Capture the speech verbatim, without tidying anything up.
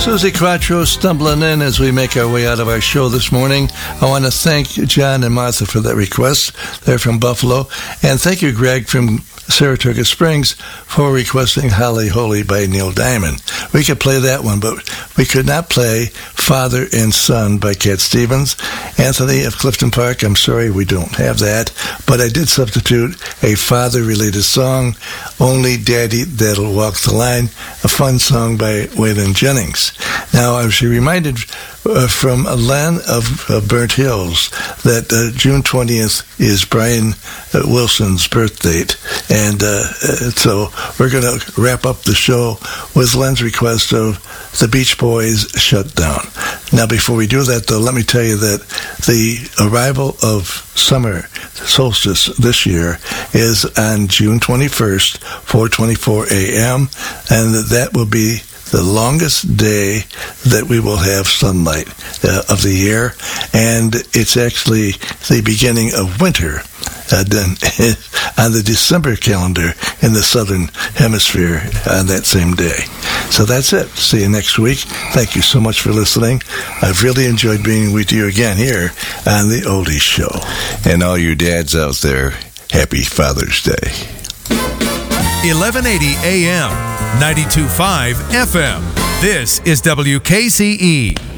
Susie Quattro stumbling in as we make our way out of our show this morning. I want to thank John and Martha for that request. They're from Buffalo. And thank you, Greg, from Saratoga Springs, for requesting Holly Holy by Neil Diamond. We could play that one, but we could not play Father and Son by Cat Stevens. Anthony of Clifton Park, I'm sorry we don't have that, but I did substitute a father-related song, Only Daddy That'll Walk the Line, a fun song by Waylon Jennings. Now, I was reminded uh, from Len of uh, Burnt Hills that uh, June twentieth is Brian uh, Wilson's birth date. And uh, uh, so we're going to wrap up the show with Len's request of the Beach Boys Shut Down. Now, before we do that, though, let me tell you that the arrival of summer solstice this year is on June twenty-first, four twenty-four a.m., and that will be the longest day that we will have sunlight uh, of the year, and it's actually the beginning of winter uh, then, on the December calendar in the southern hemisphere on that same day. So that's it. See you next week. Thank you so much for listening. I've really enjoyed being with you again here on the Oldies Show. And all you dads out there, happy Father's Day. eleven eighty A M, ninety-two point five F M. This is W K C E.